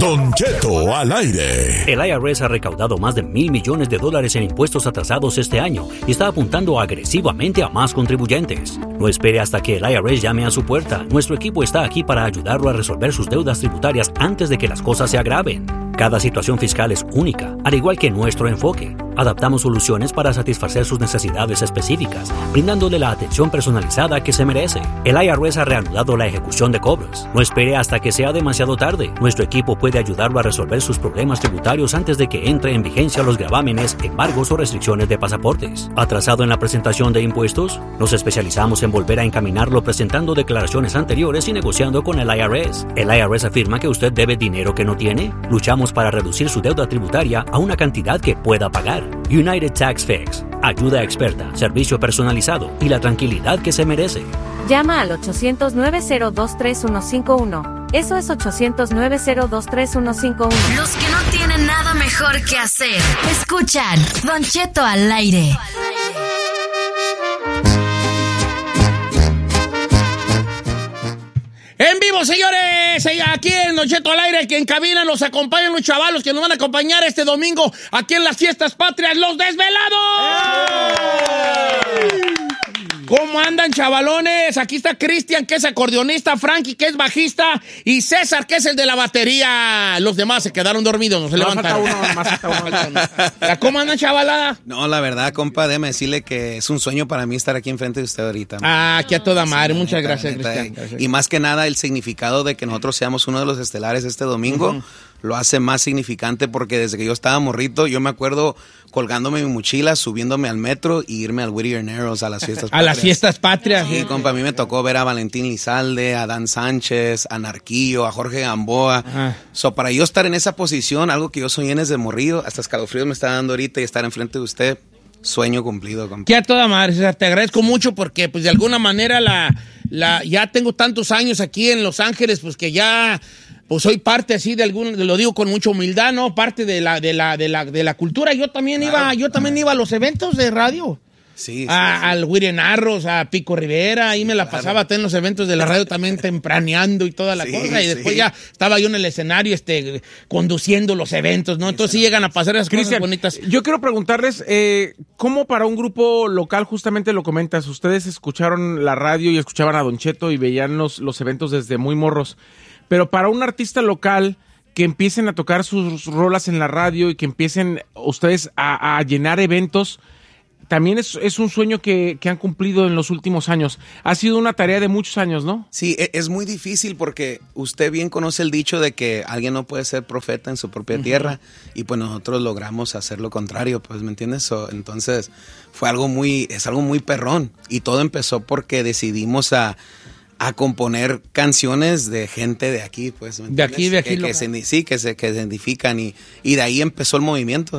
Don Cheto al aire. El IRS ha recaudado más de $1,000 millones en impuestos atrasados este año y está apuntando agresivamente a más contribuyentes. No espere hasta que el IRS llame a su puerta. Nuestro equipo está aquí para ayudarlo a resolver sus deudas tributarias antes de que las cosas se agraven. Cada situación fiscal es única, al igual que nuestro enfoque. Adaptamos soluciones para satisfacer sus necesidades específicas, brindándole la atención personalizada que se merece. El IRS ha reanudado la ejecución de cobros. No espere hasta que sea demasiado tarde. Nuestro equipo puede ayudarlo a resolver sus problemas tributarios antes de que entre en vigencia los gravámenes, embargos o restricciones de pasaportes. ¿Atrasado en la presentación de impuestos? Nos especializamos en volver a encaminarlo presentando declaraciones anteriores y negociando con el IRS. ¿El IRS afirma que usted debe dinero que no tiene? Luchamos para reducir su deuda tributaria a una cantidad que pueda pagar. United Tax Fix. Ayuda experta, servicio personalizado y la tranquilidad que se merece. Llama al 800-902-3151. Eso es 800-902-3151. Los que no tienen nada mejor que hacer. Escuchan Don Cheto al aire. En vivo, señores, aquí en Don Cheto al aire, que en cabina nos acompañan los chavalos que nos van a acompañar este domingo aquí en las Fiestas Patrias, ¡Los Desvelados! ¿Cómo andan, chavalones? Aquí está Cristian, que es acordeonista, Frankie, que es bajista, y César, que es el de la batería. Los demás se quedaron dormidos, no se levantaron. ¿Cómo andan, chavalada? No, la verdad, compa, déjame decirle que es un sueño para mí estar aquí enfrente de usted ahorita. Aquí a toda madre. Muchas neta, gracias, neta, Cristian. Gracias. Y más que nada, el significado de que nosotros seamos uno de los estelares este domingo lo hace más significante, porque desde que yo estaba morrito, yo me acuerdo colgándome mi mochila, subiéndome al metro y irme al Whittier Narrows a las Fiestas Patrias. A las Fiestas Patrias. Sí, compa, a mí me tocó ver a Valentín Lizalde, a Dan Sánchez, a Narquillo, a Jorge Gamboa. Para yo estar en esa posición, algo que yo soñé desde morrido, hasta escalofríos me está dando ahorita, y estar enfrente de usted, sueño cumplido, compa. Que a toda madre, César, te agradezco mucho porque, pues, de alguna manera ya tengo tantos años aquí en Los Ángeles, pues, que ya, pues, soy parte así lo digo con mucha humildad, ¿no? Parte de la cultura. Yo también iba a los eventos de radio. Sí, al Whittier Narrows, a Pico Rivera, ahí me la pasaba en los eventos de la radio también tempraneando y toda la cosa, y después ya estaba yo en el escenario conduciendo los eventos, ¿no? Entonces sí llegan a pasar esas cosas bonitas. Yo quiero preguntarles, ¿cómo para un grupo local, justamente lo comentas, ustedes escucharon la radio y escuchaban a Don Cheto y veían los eventos desde muy morros, pero para un artista local que empiecen a tocar sus rolas en la radio y que empiecen ustedes a llenar eventos, también es un sueño que han cumplido en los últimos años. Ha sido una tarea de muchos años, ¿no? Sí, es muy difícil porque usted bien conoce el dicho de que alguien no puede ser profeta en su propia tierra, y pues nosotros logramos hacer lo contrario, pues, ¿me entiendes? Entonces es algo muy perrón, y todo empezó porque decidimos a componer canciones de gente de aquí, pues, ¿me entiendes? De aquí. Que se identifican, y de ahí empezó el movimiento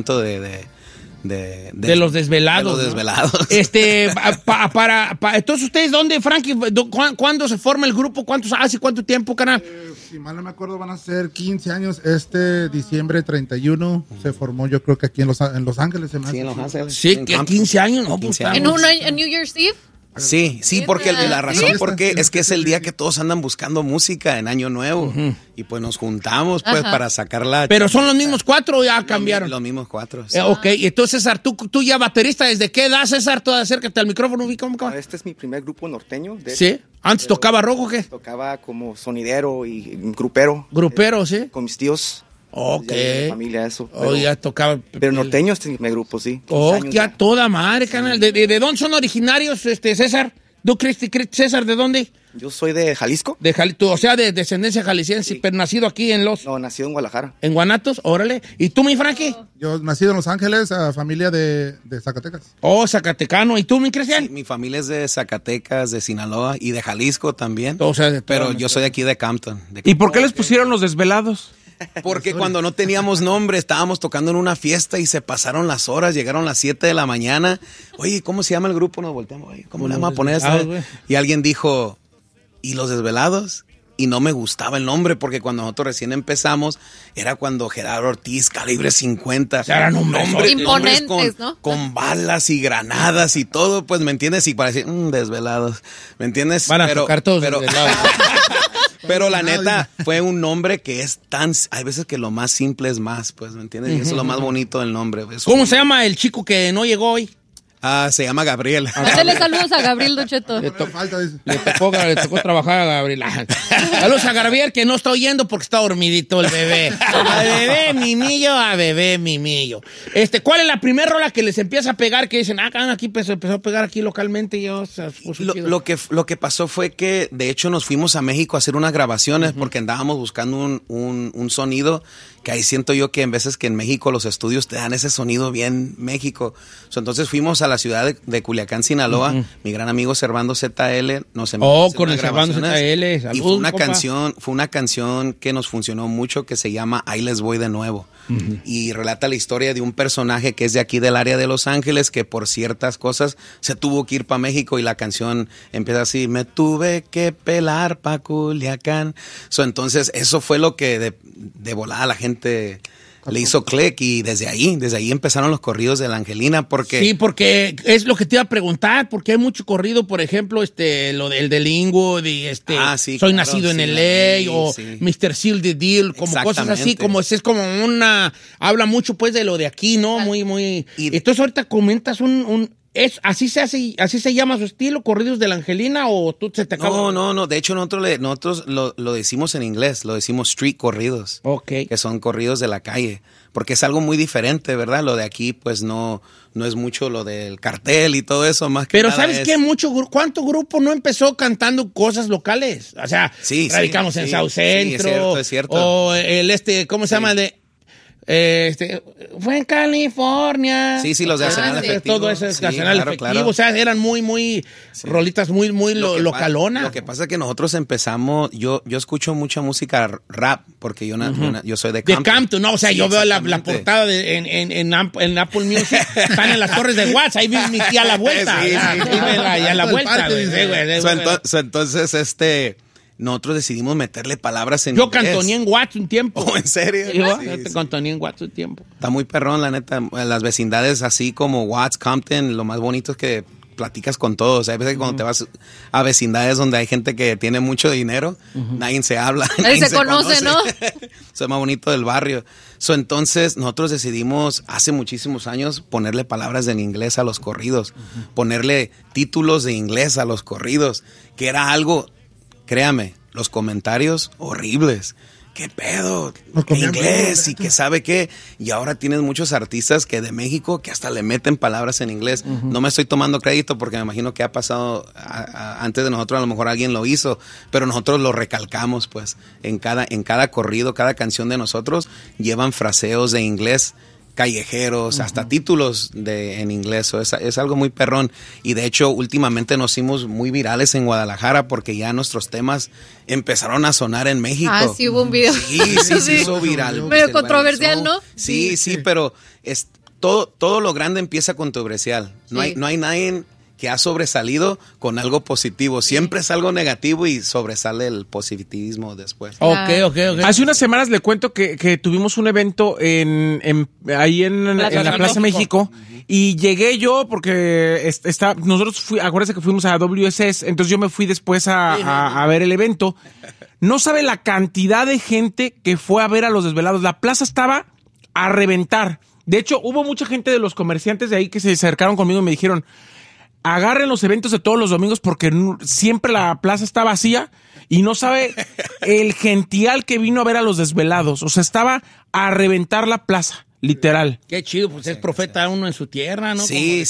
de los desvelados. De los desvelados. Entonces, ¿ustedes dónde, Frankie? ¿Cuándo se forma el grupo? ¿Hace cuánto tiempo, canal? Si mal no me acuerdo, van a ser 15 años. Diciembre 31 se formó, yo creo que aquí en Los Ángeles. Sí, en Los Ángeles. Sí, que 15 años, ¿no? Pues, ¿En New Year's Eve? Sí, porque la razón porque es que es el día que todos andan buscando música en Año Nuevo, y pues nos juntamos pues para sacarla. ¿Pero son los mismos cuatro o ya cambiaron? Los mismos cuatro. Sí. Ok, y entonces, César, tú ya baterista, ¿desde qué edad, César? Todo acércate al micrófono. ¿Cómo? Este es mi primer grupo norteño. ¿Sí? ¿Antes tocaba rock o qué? Tocaba como sonidero y grupero. ¿Grupero, sí? Con mis tíos. Ok. De familia, eso. Pero, ya tocaba. Pero norteño este es mi grupo, sí. Ya toda madre, canal. ¿De dónde son originarios, César? ¿Tú, César, de dónde? Yo soy de Jalisco. O sea, de descendencia jalisciense, sí. Pero nacido aquí en No, nacido en Guadalajara. ¿En Guanatos? Órale. ¿Y tú, mi Frankie? Yo nacido en Los Ángeles, familia de Zacatecas. Oh, zacatecano. ¿Y tú, mi Cristian? Sí, mi familia es de Zacatecas, de Sinaloa y de Jalisco también. O sea, pero yo soy de aquí de Compton. ¿Y por qué les pusieron Los Desvelados? Porque cuando no teníamos nombre, estábamos tocando en una fiesta y se pasaron las horas, llegaron las 7 de la mañana. Oye, ¿cómo se llama el grupo? Nos volteamos, oye, ¿cómo le vamos a poner esto? Y alguien dijo, ¿y Los Desvelados? Y no me gustaba el nombre, porque cuando nosotros recién empezamos, era cuando Gerardo Ortiz, Calibre 50. Eran nombres imponentes, ¿no? Con balas y granadas y todo, pues, ¿me entiendes? Y para decir, desvelados, ¿me entiendes? Van a tocar todos desvelados. Pero la neta, fue un nombre que es hay veces que lo más simple es más, pues, ¿me entiendes? Y eso es lo más bonito del nombre. ¿Cómo se llama el chico que no llegó hoy? Se llama Gabriel. Dale saludos a Gabriel, Don Cheto. Le tocó trabajar a Gabriel. Saludos a Gabriel, que no está oyendo porque está dormidito el bebé. A bebé mimillo. ¿Cuál es la primera rola que les empieza a pegar? Que dicen, aquí empezó a pegar aquí localmente. Y lo que pasó fue que, de hecho, nos fuimos a México a hacer unas grabaciones porque andábamos buscando un sonido que ahí siento yo que en veces que en México los estudios te dan ese sonido bien México. Entonces fuimos a la ciudad de Culiacán, Sinaloa. Mi gran amigo Servando ZL nos envió con el Servando ZL. Salud, y fue una canción que nos funcionó mucho que se llama Ahí les voy de nuevo. Y relata la historia de un personaje que es de aquí del área de Los Ángeles que por ciertas cosas se tuvo que ir para México y la canción empieza así: me tuve que pelar pa' Culiacán. Entonces eso fue lo que de volada la gente le hizo click y desde ahí empezaron los corridos de la Angelina porque... Sí, porque es lo que te iba a preguntar, porque hay mucho corrido, por ejemplo, el de Linwood y sí, Soy claro, nacido en sí, LA o sí. Mr. Seal the Deal, como cosas así, como es como habla mucho pues de lo de aquí, ¿no? Muy. Entonces ahorita comentas ¿así se llama su estilo, Corridos de la Angelina, o tú se te acaba? No. De hecho, nosotros lo decimos en inglés, lo decimos street corridos. Okay. Que son corridos de la calle. Porque es algo muy diferente, ¿verdad? Lo de aquí, pues, no es mucho lo del cartel y todo eso, más que Pero nada ¿sabes qué? ¿Cuánto grupo no empezó cantando cosas locales? O sea, radicamos en South Centro. Sí, es cierto. O ¿cómo se llama? El de... fue en California. Sí, los de Arsenal Efectivo. Todo eso es Arsenal Efectivo. Claro. O sea, eran muy rolitas muy localona. Lo que pasa es que nosotros empezamos, yo escucho mucha música rap, porque yo soy de Compton. ¿No? O sea, yo veo la portada en Apple Music, están en las torres de Watts, ahí vive mi tía a la vuelta. A la vuelta. Entonces, nosotros decidimos meterle palabras en inglés. Yo cantoneé en Watts un tiempo. ¿Oh, en serio? Yo cantoneé en Watts un tiempo. Está muy perrón, la neta. Las vecindades así como Watts, Compton, lo más bonito es que platicas con todos. Hay veces que cuando te vas a vecindades donde hay gente que tiene mucho dinero, nadie se habla. Nadie se conoce, ¿no? Eso es más bonito del barrio. Entonces, nosotros decidimos hace muchísimos años ponerle palabras en inglés a los corridos, ponerle títulos de inglés a los corridos, que era algo... Créame, los comentarios horribles. ¿Qué pedo? ¿Qué inglés? ¿Y qué sabe qué? Y ahora tienes muchos artistas que de México que hasta le meten palabras en inglés. No me estoy tomando crédito porque me imagino que ha pasado antes de nosotros, a lo mejor alguien lo hizo, pero nosotros lo recalcamos, pues. En cada corrido, cada canción de nosotros llevan fraseos de inglés callejeros, hasta títulos en inglés. Es algo muy perrón. Y de hecho, últimamente nos hicimos muy virales en Guadalajara porque ya nuestros temas empezaron a sonar en México. Sí hubo un video. Sí, se hizo viral. Medio controversial, ¿no? Sí, pero todo lo grande empieza controversial. No hay nadie que ha sobresalido con algo positivo. Siempre es algo negativo y sobresale el positivismo después. Ok. Hace unas semanas le cuento que tuvimos un evento ahí en la Plaza México y llegué yo porque acuérdense que fuimos a WSS, entonces yo me fui después a ver el evento. No sabe la cantidad de gente que fue a ver a Los Desvelados. La plaza estaba a reventar. De hecho, hubo mucha gente de los comerciantes de ahí que se acercaron conmigo y me dijeron: agarren los eventos de todos los domingos porque siempre la plaza está vacía y no sabe el gential que vino a ver a Los Desvelados. O sea, estaba a reventar la plaza, literal. Qué chido, pues es profeta uno en su tierra, ¿no? Sí,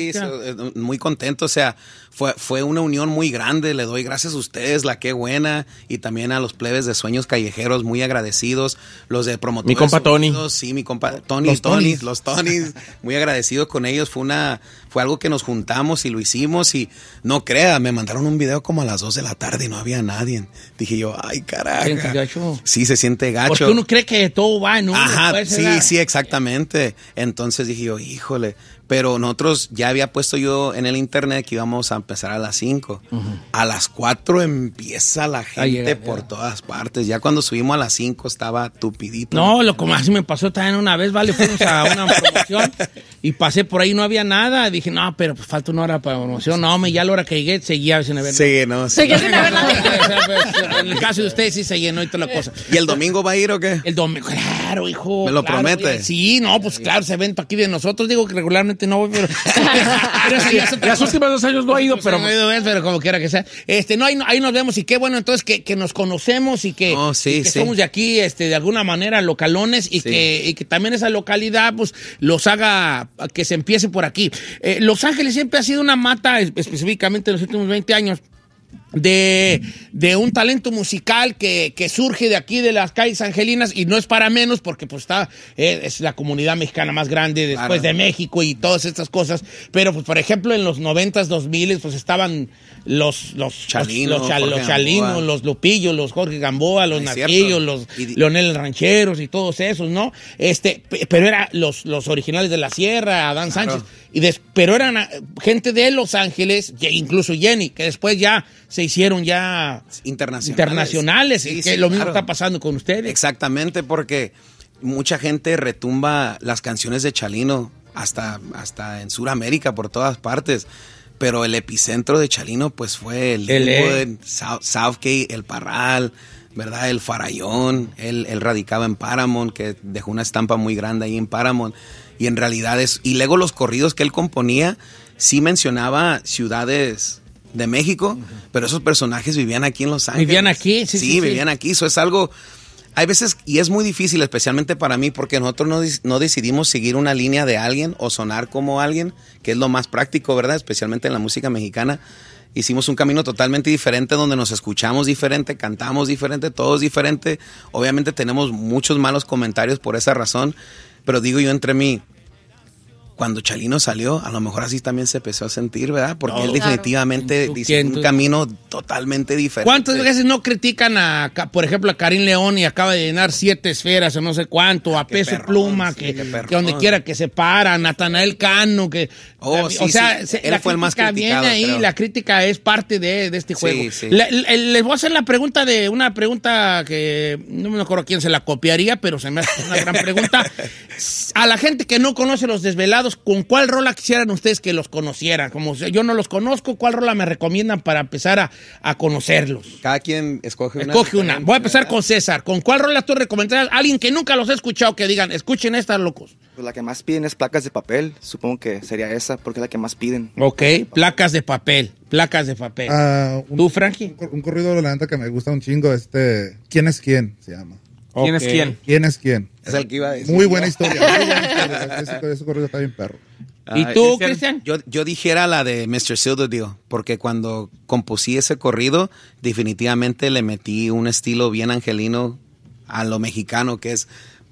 muy contento. O sea, fue una unión muy grande. Le doy gracias a ustedes, la Qué Buena, y también a los plebes de Sueños Callejeros, muy agradecidos. Los de promotores. Mi compa Tony. Sí, mi compa Tony. Los Tonys. Muy agradecido con ellos. Fue algo que nos juntamos y lo hicimos. Y no crea, me mandaron un video como a las 2 de la tarde y no había nadie. Dije yo, ay, carajo. ¿Se siente gacho? Sí, se siente gacho. Porque uno cree que todo va en uno. Ajá, sí, exactamente. Entonces dije yo, híjole. Pero nosotros ya había puesto yo en el internet que íbamos a empezar a las 5. A las 4 empieza la gente por todas partes. Ya cuando subimos a las 5 estaba tupidito. No, lo como así me pasó también una vez, ¿vale? Fuimos a una promoción y pasé por ahí, no había nada. Dije, no, pero pues falta una hora para promoción. No, ya a la hora que llegué seguía sin haber nada. Sí, no. Sí. Seguía sin haber nada. En el caso de ustedes sí se llenó y toda la cosa. ¿Y el domingo va a ir o qué? El domingo, claro, hijo. ¿Me lo claro, promete? Sí, no, pues claro, ese evento aquí de nosotros, digo que regularmente no voy, pero... pero sí, Los últimos 2 años no ha ido, pero... pero como quiera que sea. No, ahí nos vemos y qué bueno entonces que nos conocemos y que, somos de aquí, de alguna manera localones y que también esa localidad pues los haga que se empiece por aquí. Los Ángeles siempre ha sido una mata, específicamente en los últimos 20 años, de un talento musical que surge de aquí de las calles angelinas y no es para menos porque pues es la comunidad mexicana más grande después de México y todas estas cosas, pero pues por ejemplo en los 90s, 2000 pues estaban los Chalinos, los Lupillos, los Jorge Gamboa, los Naquillos, los Leonel Rancheros y todos esos, ¿no? Pero eran los originales de la Sierra, Adán Sánchez, pero eran gente de Los Ángeles, incluso Jenny, que después ya se hicieron ya internacionales que lo mismo está pasando con ustedes. Exactamente, porque mucha gente retumba las canciones de Chalino hasta en Sudamérica, por todas partes. Pero el epicentro de Chalino pues fue el Linwood, Southgate, el Parral, ¿verdad? El Farallón. Él radicaba en Paramount, que dejó una estampa muy grande ahí en Paramount. Y en realidad y luego los corridos que él componía sí mencionaba ciudades de México, pero esos personajes vivían aquí en Los Ángeles. ¿Vivían aquí? Sí, vivían aquí. Eso es algo... Hay veces, y es muy difícil, especialmente para mí, porque nosotros no decidimos seguir una línea de alguien o sonar como alguien, que es lo más práctico, ¿verdad? Especialmente en la música mexicana. Hicimos un camino totalmente diferente donde nos escuchamos diferente, cantamos diferente, todo es diferente. Obviamente tenemos muchos malos comentarios por esa razón, pero digo yo entre mí, cuando Chalino salió, a lo mejor así también se empezó a sentir, ¿verdad? Porque él definitivamente dice un camino totalmente diferente. ¿Cuántas veces no critican por ejemplo, a Karim León y acaba de llenar 7 esferas o no sé cuánto, a Peso Pluma, que donde quiera que se para, Natanael Cano, que... él fue el más criticado, viene ahí, creo. La crítica es parte de este juego. Sí. Les voy a hacer una pregunta que no me acuerdo a quién se la copiaría, pero se me hace una gran pregunta. A la gente que no conoce Los Desvelados, ¿con cuál rola quisieran ustedes que los conocieran? Como yo no los conozco, ¿cuál rola me recomiendan para empezar a conocerlos? Cada quien escoge una. Voy a empezar con César. ¿Con cuál rola tú recomendarías a alguien que nunca los ha escuchado que digan, escuchen estas, locos? Pues la que más piden es Placas de Papel. Supongo que sería esa, porque es la que más piden. Ok, Placas de Papel. ¿Tú, Frankie? Un corrido de la neta que me gusta un chingo, ¿Quién es quién? Se llama. ¿Quién es quién? ¿Quién es quién? Es el que iba a decir. Muy buena historia. Ese corrido está bien perro. ¿Y tú, Cristian? Yo dijera la de Mr. Silverdeal, porque cuando compusí ese corrido, definitivamente le metí un estilo bien angelino a lo mexicano, que es